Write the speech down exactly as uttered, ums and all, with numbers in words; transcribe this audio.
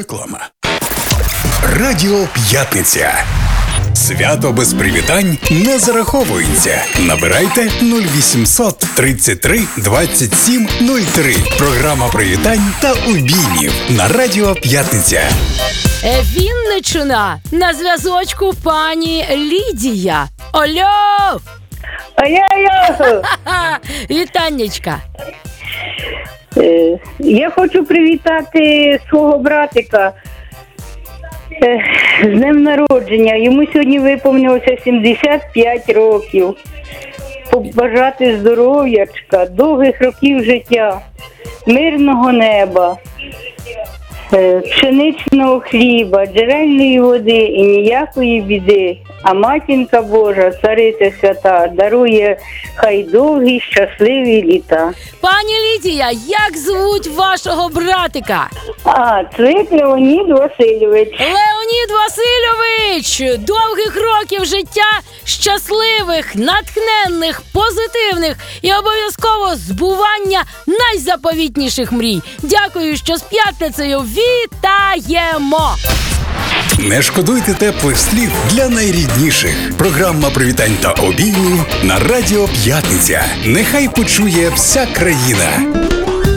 Реклама. Радіо П'ятниця. Свято без привітань не зараховується. Набирайте нуль вісімсот тридцять три двадцять сім нуль три. Програма привітань та обіймів на Радіо П'ятниця. Вінниччина. На зв'язочку пані Лідія. Алло! Алло! Вітаннячка. Е, Я хочу привітати свого братика е, з днем народження. Йому сьогодні виповнилося сімдесят п'ять років. Побажати здоров'ячка, довгих років життя, мирного неба, е, пшеничного хліба, джерельної води і ніякої біди. А матінка Божа, цариця свята, дарує хай довгі, щасливі літа. Пані Лідія, як звуть вашого братика? А, Цвик Леонід Васильович. Леонід Васильович! Довгих років життя, щасливих, натхненних, позитивних і обов'язково збування найзаповітніших мрій. Дякую, що з п'ятницею вітаємо! Не шкодуйте теплих слів для найрідніших. Програма привітань та обіймів на Радіо П'ятниця. Нехай почує вся країна.